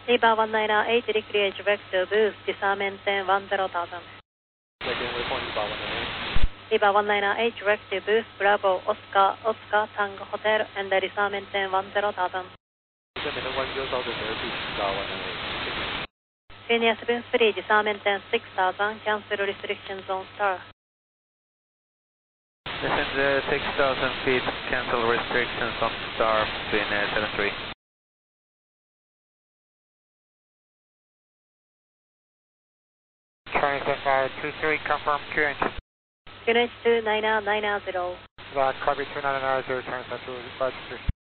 Eva 198, decrease vector boost, disarm maintain 10,000. Eva 198, directive boost, Bravo, Oscar, Oscar, Tango Hotel, and disarm maintain 10,000. Kenya 73, disarm maintain 6,000, cancel restriction zone star. Descend 6,000 feet, cancel restrictions on star, between 73. Transfer 23, confirm QNH. QNH 29990. Copy 2990, transfer to 53.